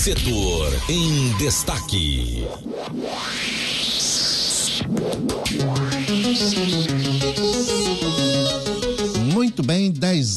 Setor em Destaque. Muito bem,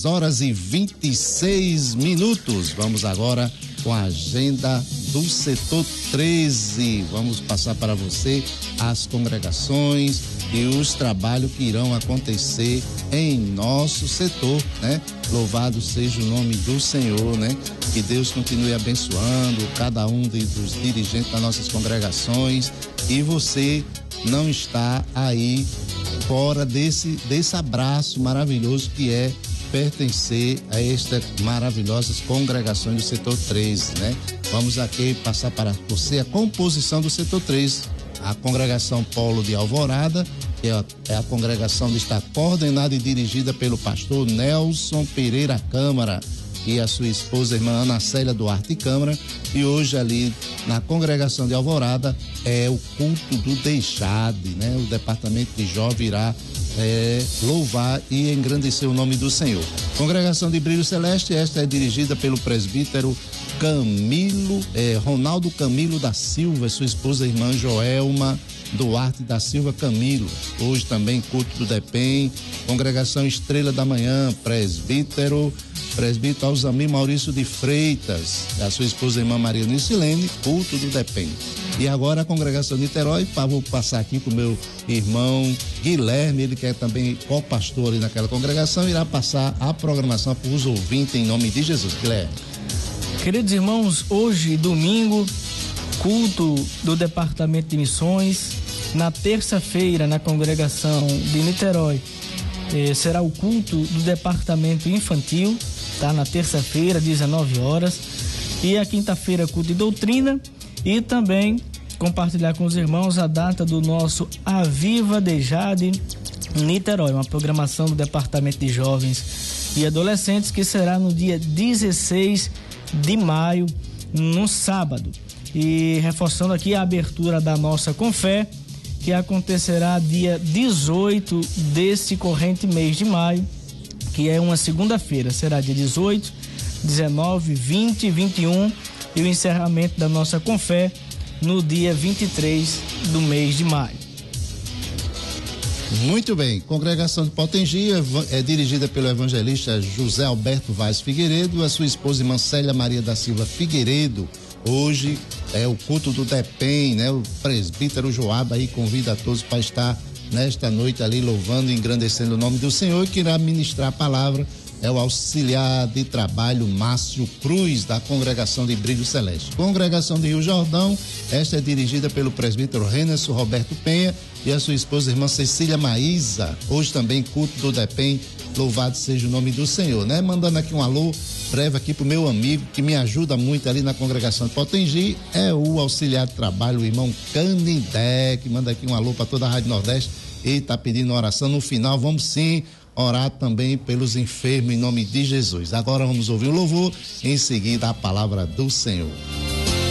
10h26. Vamos agora com a agenda do setor 13. Vamos passar para você as congregações e os trabalhos que irão acontecer em nosso setor, né? Louvado seja o nome do Senhor, né? Que Deus continue abençoando cada um dos dirigentes das nossas congregações, e você não está aí fora desse abraço maravilhoso que é pertencer a estas maravilhosas congregações do setor 13, né? Vamos aqui passar para você a composição do setor 13. A congregação Polo de Alvorada, que é a congregação que está coordenada e dirigida pelo pastor Nelson Pereira Câmara e a sua esposa, irmã Ana Célia Duarte Câmara. E hoje ali na congregação de Alvorada é o culto do Deixade, né? O departamento de jovem irá louvar e engrandecer o nome do Senhor. Congregação de Brilho Celeste, esta é dirigida pelo presbítero Ronaldo Camilo da Silva, sua esposa, irmã Joelma Duarte da Silva Camilo. Hoje também culto do DEPEN. Congregação Estrela da Manhã, presbítero Alzamir Maurício de Freitas, a sua esposa, irmã Maria Nicilene, culto do DEPEN. E agora a congregação de Niterói, vou passar aqui com o meu irmão Guilherme, ele que é também co-pastor ali naquela congregação, irá passar a programação para os ouvintes em nome de Jesus. Guilherme. Queridos irmãos, hoje, domingo, culto do Departamento de Missões. Na terça-feira, na congregação de Niterói, será o culto do Departamento Infantil, tá? Na terça-feira, 19 horas. E a quinta-feira, culto de doutrina. E também compartilhar com os irmãos a data do nosso Aviva Deixade Niterói, uma programação do Departamento de Jovens e Adolescentes, que será no dia 16 de maio, no sábado. E reforçando aqui a abertura da nossa Confé, que acontecerá dia 18 desse corrente mês de maio, que é uma segunda-feira. Será dia 18, 19, 20 e 21, e o encerramento da nossa Confé no dia 23 do mês de maio. Muito bem, congregação de Potengi é dirigida pelo evangelista José Alberto Vaz Figueiredo, a sua esposa, irmã Célia Maria da Silva Figueiredo. Hoje é o culto do DEPEN, né? O presbítero Joab aí convida a todos para estar nesta noite ali louvando e engrandecendo o nome do Senhor, e que irá ministrar a palavra é o auxiliar de trabalho Márcio Cruz, da congregação de Brilho Celeste. Congregação de Rio Jordão, esta é dirigida pelo presbítero Rennerson Roberto Penha e a sua esposa, irmã Cecília Maísa. Hoje também culto do DEPEN, louvado seja o nome do Senhor, né? Mandando aqui um alô breve aqui pro meu amigo que me ajuda muito ali na congregação de Potengi, é o auxiliar de trabalho, o irmão Canindé, que manda aqui um alô para toda a Rádio Nordeste e tá pedindo oração. No final vamos sim orar também pelos enfermos em nome de Jesus. Agora vamos ouvir o louvor, em seguida a palavra do Senhor.